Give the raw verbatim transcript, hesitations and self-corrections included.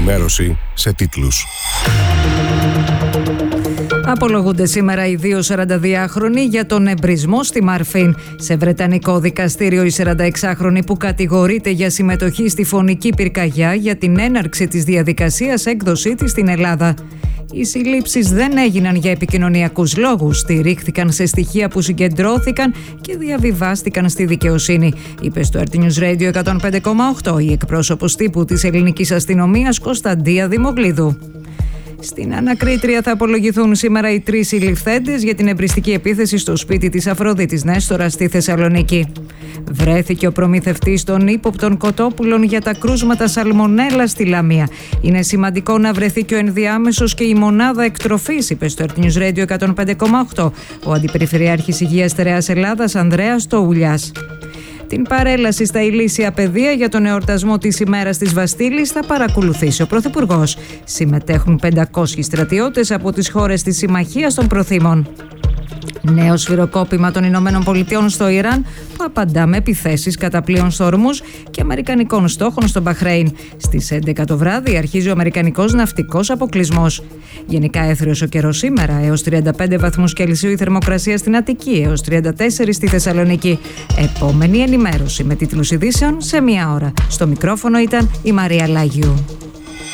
ενημέρωση σε τίτλους. Απολογούνται σήμερα οι δύο σαρανταδυάχρονοι για τον εμπρισμό στη Μαρφίν. Σε βρετανικό δικαστήριο η σαρανταεξάχρονη που κατηγορείται για συμμετοχή στη φωνική πυρκαγιά για την έναρξη της διαδικασίας έκδοσή της στην Ελλάδα. Οι συλλήψεις δεν έγιναν για επικοινωνιακούς λόγους, στηρίχθηκαν σε στοιχεία που συγκεντρώθηκαν και διαβιβάστηκαν στη δικαιοσύνη, είπε στο αρ τι News Radio εκατόν πέντε κόμμα οκτώ η εκπρόσωπος τύπου της ελληνικής αστυνομίας Κωνσταντία Δημογλίδου. Στην ανακρίτρια θα απολογηθούν σήμερα οι τρεις συλληφθέντες για την εμπριστική επίθεση στο σπίτι της Αφροδίτης Νέστορα στη Θεσσαλονίκη. Βρέθηκε ο προμηθευτής των ύποπτων κοτόπουλων για τα κρούσματα σαλμονέλα στη Λαμία. Είναι σημαντικό να βρεθεί και ο ενδιάμεσος και η μονάδα εκτροφής, είπε στο αρ τι News Radio εκατόν πέντε κόμμα οκτώ ο Αντιπεριφερειάρχης Υγείας Στερεάς Ελλάδας Ανδρέας Τοουλιάς. Την παρέλαση στα ηλίσια παιδεία για τον εορτασμό της ημέρας της Βαστίλης θα παρακολουθήσει ο Πρωθυπουργός. Συμμετέχουν πεντακόσιοι στρατιώτες από τις χώρες της Συμμαχίας των Προθήμων. Νέο σφυροκόπημα των Ηνωμένων Πολιτειών στο Ιράν που απαντά με επιθέσεις κατά πλοίων στο Ορμούζ και αμερικανικών στόχων στο Μπαχρέιν. Στις έντεκα το βράδυ αρχίζει ο αμερικανικός ναυτικός αποκλεισμός. Γενικά έθριος ο καιρός σήμερα, έως τριάντα πέντε βαθμούς Κελσίου η θερμοκρασία στην Αττική, έως τριάντα τέσσερα στη Θεσσαλονίκη. Επόμενη ενημέρωση με τίτλους ειδήσεων σε μία ώρα. Στο μικρόφωνο ήταν η Μαρία Λάγιου.